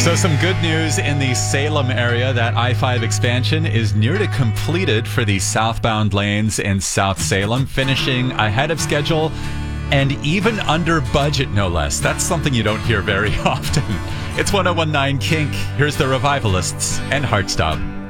So some good news in the Salem area. That I-5 expansion is nearly completed for the southbound lanes in South Salem, finishing ahead of schedule and even under budget, no less. That's something you don't hear very often. It's 1019 Kink. Here's the Revivalists and Heartstop.